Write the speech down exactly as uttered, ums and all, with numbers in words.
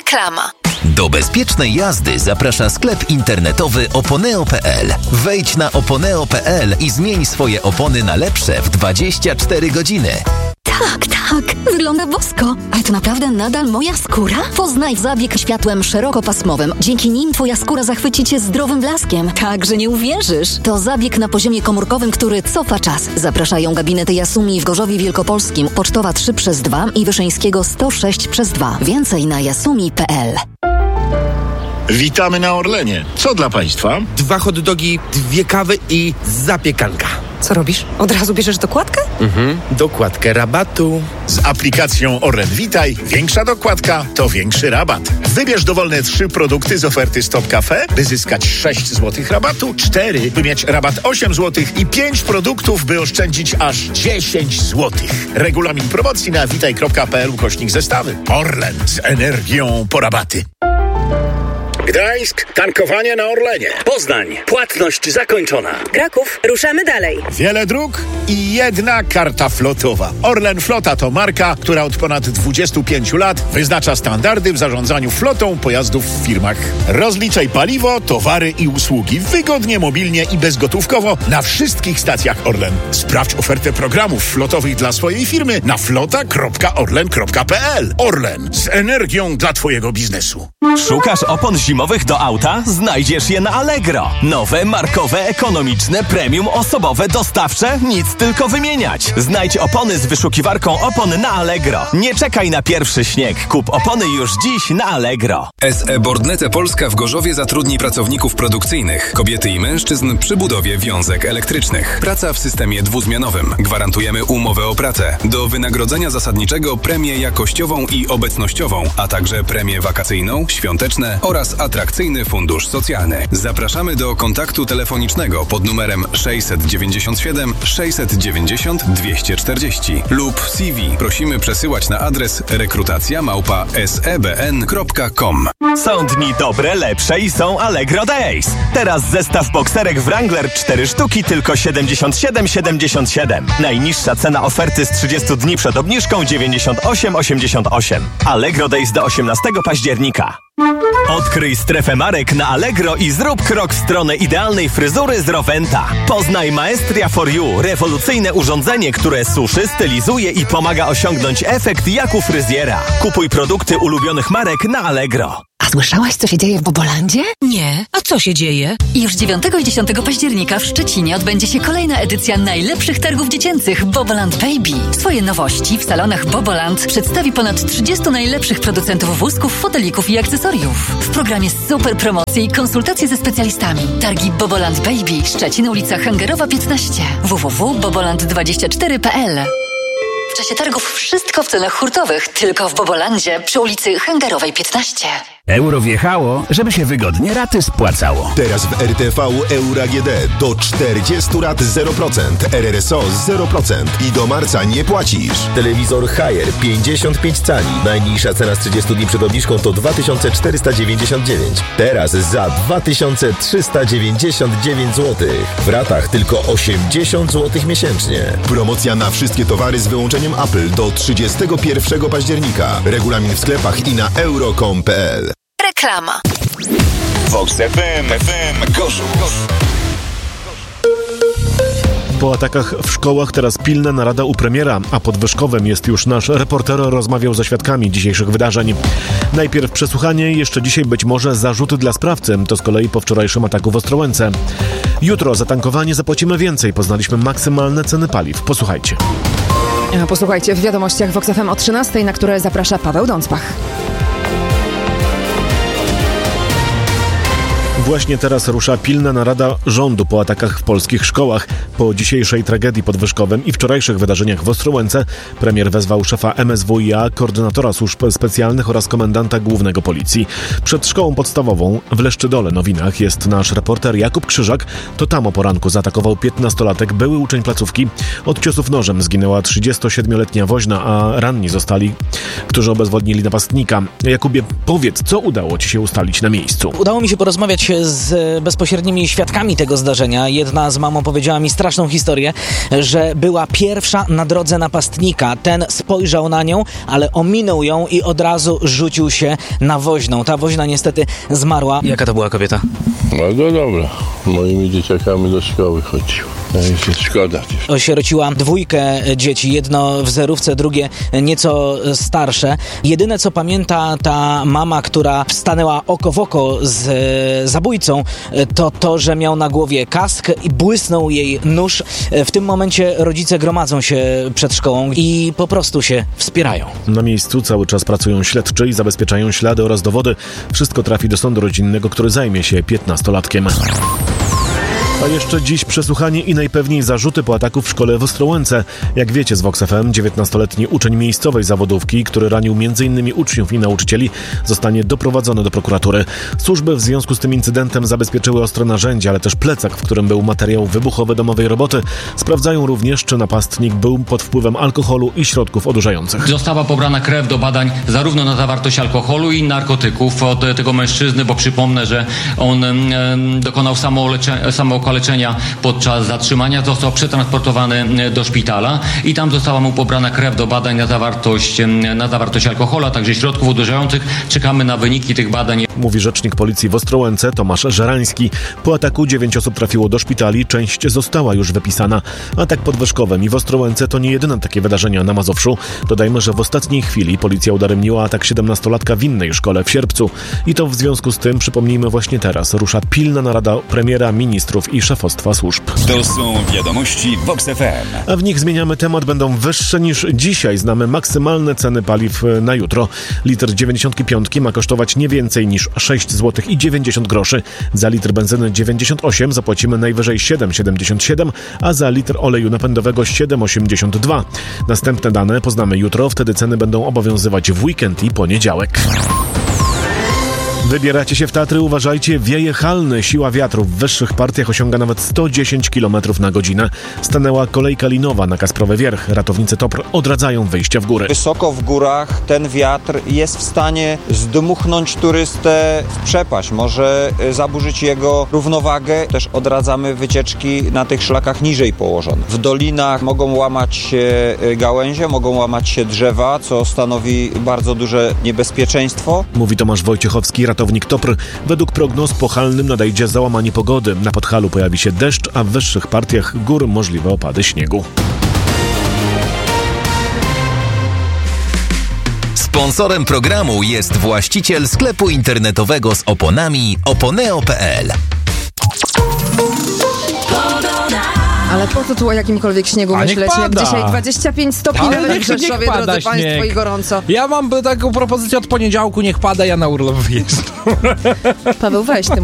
Reklama. Do bezpiecznej jazdy zaprasza sklep internetowy oponeo kropka pe el. Wejdź na oponeo kropka pe el i zmień swoje opony na lepsze w dwadzieścia cztery godziny. Tak, tak, wygląda bosko. Ale to naprawdę nadal moja skóra? Poznaj zabieg światłem szerokopasmowym. Dzięki nim twoja skóra zachwyci cię zdrowym blaskiem. Tak, że nie uwierzysz. To zabieg na poziomie komórkowym, który cofa czas. Zapraszają gabinety Jasumi w Gorzowie Wielkopolskim, Pocztowa trzy przez dwa i Wyszyńskiego sto sześć przez dwa. Więcej na jasumi kropka pe el. Witamy na Orlenie. Co dla Państwa? Dwa hot dogi, dwie kawy i zapiekanka. Co robisz? Od razu bierzesz dokładkę? Mhm, dokładkę rabatu. Z aplikacją Orlen Witaj większa dokładka to większy rabat. Wybierz dowolne trzy produkty z oferty Stop Cafe, by zyskać sześć złotych rabatu, cztery, by mieć rabat osiem złotych i pięć produktów, by oszczędzić aż dziesięć złotych. Regulamin promocji na witaj kropka pe el ukośnik zestawy. Orlen z energią po rabaty. Gdańsk, tankowanie na Orlenie. Poznań, płatność zakończona. Kraków, ruszamy dalej. Wiele dróg i jedna karta flotowa. Orlen Flota to marka, która od ponad dwudziestu pięciu lat wyznacza standardy w zarządzaniu flotą pojazdów w firmach. Rozliczaj paliwo, towary i usługi wygodnie, mobilnie i bezgotówkowo na wszystkich stacjach Orlen. Sprawdź ofertę programów flotowych dla swojej firmy na flota kropka orlen kropka pe el. Orlen z energią dla twojego biznesu. Szukasz opon zimowych do auta? Znajdziesz je na Allegro. Nowe, markowe, ekonomiczne, premium, osobowe, dostawcze? Nic tylko wymieniać. Znajdź opony z wyszukiwarką opon na Allegro. Nie czekaj na pierwszy śnieg. Kup opony już dziś na Allegro. S E Bordnete Polska w Gorzowie zatrudni pracowników produkcyjnych, kobiety i mężczyzn przy budowie wiązek elektrycznych. Praca w systemie dwuzmianowym. Gwarantujemy umowę o pracę. Do wynagrodzenia zasadniczego premię jakościową i obecnościową, a także premię wakacyjną, świąteczne oraz atrakcyjny fundusz socjalny. Zapraszamy do kontaktu telefonicznego pod numerem sześćset dziewięćdziesiąt siedem sześćset dziewięćdziesiąt dwieście czterdzieści lub C V prosimy przesyłać na adres rekrutacja małpa s e b n kropka com. Są dni dobre, lepsze i są Allegro Days. Teraz zestaw bokserek Wrangler cztery sztuki tylko siedemdziesiąt siedem siedemdziesiąt siedem. Najniższa cena oferty z trzydziestu dni przed obniżką dziewięćdziesiąt osiem osiemdziesiąt osiem. Allegro Days do osiemnastego października. Odkryj strefę marek na Allegro i zrób krok w stronę idealnej fryzury z Roventa. Poznaj Maestria for You, rewolucyjne urządzenie, które suszy, stylizuje i pomaga osiągnąć efekt jak u fryzjera. Kupuj produkty ulubionych marek na Allegro. A słyszałaś, co się dzieje w Bobolandzie? Nie. A co się dzieje? Już dziewiątego i dziesiątego października w Szczecinie odbędzie się kolejna edycja najlepszych targów dziecięcych Boboland Baby. Swoje nowości w salonach Boboland przedstawi ponad trzydziestu najlepszych producentów wózków, fotelików i akcesoriów. W programie super promocje i konsultacje ze specjalistami. Targi Boboland Baby, Szczecin, ulica Hęgerowa piętnaście. w w w kropka boboland dwadzieścia cztery kropka pe el. W czasie targów wszystko w cenach hurtowych, tylko w Bobolandzie przy ulicy Hęgerowej piętnaście. Euro wjechało, żeby się wygodnie raty spłacało. Teraz w R T V Euro A G D do czterdziestu rat zero procent, R R S O zero procent i do marca nie płacisz. Telewizor Haier pięćdziesiąt pięć cali. Najniższa cena z trzydziestu dni przed obniżką to dwa tysiące czterysta dziewięćdziesiąt dziewięć. Teraz za dwa tysiące trzysta dziewięćdziesiąt dziewięć złotych. W ratach tylko osiemdziesiąt złotych miesięcznie. Promocja na wszystkie towary z wyłączeniem Apple do trzydziestego pierwszego października. Regulamin w sklepach i na euro kropka com kropka pe el. Reklama. Vox F M, F M, Gorzów. Po atakach w szkołach teraz pilna narada u premiera, a pod Wyszkowem jest już nasz reporter, rozmawiał ze świadkami dzisiejszych wydarzeń. Najpierw przesłuchanie, jeszcze dzisiaj być może zarzuty dla sprawcy, to z kolei po wczorajszym ataku w Ostrołęce. Jutro za tankowanie zapłacimy więcej, poznaliśmy maksymalne ceny paliw. Posłuchajcie. Posłuchajcie w wiadomościach Vox F M o trzynastej, na które zaprasza Paweł Dącbach. Właśnie teraz rusza pilna narada rządu po atakach w polskich szkołach. Po dzisiejszej tragedii pod Wyszkowem i wczorajszych wydarzeniach w Ostrołęce premier wezwał szefa M S W i a, koordynatora służb specjalnych oraz komendanta głównego policji. Przed szkołą podstawową w Leszczydole Nowinach jest nasz reporter Jakub Krzyżak. To tam o poranku zaatakował piętnastolatek, były uczeń placówki. Od ciosów nożem zginęła trzydziestosiedmioletnia woźna, a ranni zostali, którzy obezwładnili napastnika. Jakubie, powiedz, co udało ci się ustalić na miejscu? Udało mi się porozmawiać z bezpośrednimi świadkami tego zdarzenia. Jedna z mam opowiedziała mi straszną historię, że była pierwsza na drodze napastnika. Ten spojrzał na nią, ale ominął ją i od razu rzucił się na woźną. Ta woźna niestety zmarła. Jaka to była kobieta? Bardzo dobra. Moimi dzieciakami do szkoły chodził. Szkoda. Osierociła dwójkę dzieci, jedno w zerówce, drugie nieco starsze. Jedyne co pamięta ta mama, która stanęła oko w oko z zabójcą, to to, że miał na głowie kask i błysnął jej nóż. W tym momencie rodzice gromadzą się przed szkołą i po prostu się wspierają. Na miejscu cały czas pracują śledczy i zabezpieczają ślady oraz dowody. Wszystko trafi do sądu rodzinnego, który zajmie się piętnastolatkiem. A jeszcze dziś przesłuchanie i najpewniej zarzuty po ataku w szkole w Ostrołęce. Jak wiecie z Vox F M, dziewiętnastoletni uczeń miejscowej zawodówki, który ranił między innymi uczniów i nauczycieli, zostanie doprowadzony do prokuratury. Służby w związku z tym incydentem zabezpieczyły ostre narzędzia, ale też plecak, w którym był materiał wybuchowy domowej roboty. Sprawdzają również, czy napastnik był pod wpływem alkoholu i środków odurzających. Została pobrana krew do badań zarówno na zawartość alkoholu i narkotyków od tego mężczyzny, bo przypomnę, że on e, dokonał samoolecze- samookaleczenia podczas zatrzymania, został przetransportowany do szpitala i tam została mu pobrana krew do badań na zawartość, na zawartość alkoholu, a także środków odurzających. Czekamy na wyniki tych badań. Mówi rzecznik policji w Ostrołęce Tomasz Żerański. Po ataku dziewięć osób trafiło do szpitali, część została już wypisana. Atak pod Wyszkowem i w Ostrołęce to nie jedyne takie wydarzenia na Mazowszu. Dodajmy, że w ostatniej chwili policja udaremniła atak siedemnastolatka w innej szkole w Sierpcu. I to w związku z tym, przypomnijmy, właśnie teraz rusza pilna narada premiera, ministrów i szefostwa służb. To są wiadomości Vox F M. A w nich zmieniamy temat, będą wyższe niż dzisiaj. Znamy maksymalne ceny paliw na jutro. Litr dziewięćdziesiąt pięć ma kosztować nie więcej niż sześć złotych i dziewięćdziesiąt groszy. Za litr benzyny dziewięćdziesiąt osiem zapłacimy najwyżej siedem siedemdziesiąt siedem, a za litr oleju napędowego siedem osiemdziesiąt dwa. Następne dane poznamy jutro, wtedy ceny będą obowiązywać w weekend i poniedziałek. Wybieracie się w Tatry, uważajcie, wieje halny. Siła wiatru w wyższych partiach osiąga nawet sto dziesięć kilometrów na godzinę. Stanęła kolejka linowa na Kasprowy Wierch. Ratownicy T O P R odradzają wyjście w góry. Wysoko w górach ten wiatr jest w stanie zdmuchnąć turystę w przepaść. Może zaburzyć jego równowagę. Też odradzamy wycieczki na tych szlakach niżej położonych. W dolinach mogą łamać się gałęzie, mogą łamać się drzewa, co stanowi bardzo duże niebezpieczeństwo. Mówi Tomasz Wojciechowski, ratownik T O P R. Według prognoz po halnym nadejdzie załamanie pogody. Na Podhalu pojawi się deszcz, a w wyższych partiach gór możliwe opady śniegu. Sponsorem programu jest właściciel sklepu internetowego z oponami oponeo kropka pe el. Ale po co tu o jakimkolwiek śniegu A myśleć, jak pada. dzisiaj dwadzieścia pięć stopni Ale nawet w niech- niech Rzeszowie, pada drodzy Państwo, śnieg. i gorąco. Ja mam taką propozycję od poniedziałku, niech pada, ja na urlop wyjeżdżam. Paweł, weź ty